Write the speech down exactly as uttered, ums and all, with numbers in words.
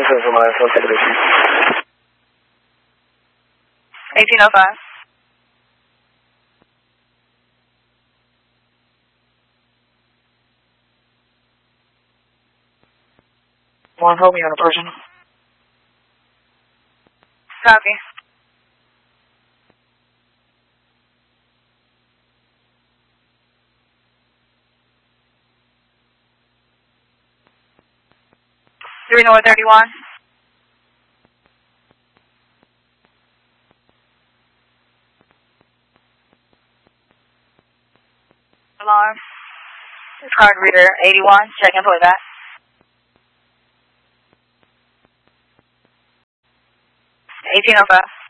eighteen oh five. One Romeo on a person. Copy. Three North thirty-one. Alarm. Card reader eighty-one. Check in for that. eighteen oh five.